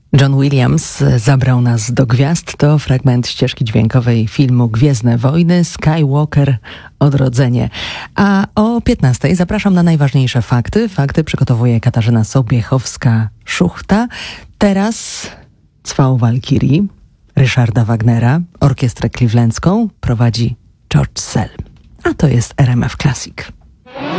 John Williams zabrał nas do gwiazd. To fragment ścieżki dźwiękowej filmu Gwiezdne Wojny, Skywalker Odrodzenie. A o 15:00 zapraszam na najważniejsze fakty. Fakty przygotowuje Katarzyna Sobiechowska-Szuchta. Teraz Cwał Walkirii Ryszarda Wagnera, orkiestrę clevelandzką prowadzi George Szell. A to jest RMF Classic.